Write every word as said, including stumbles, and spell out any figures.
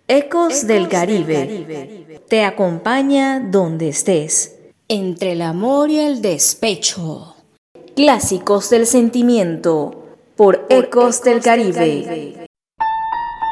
Ecos del Caribe te acompaña donde estés. Entre el amor y el despecho. Clásicos del sentimiento por Ecos del Caribe.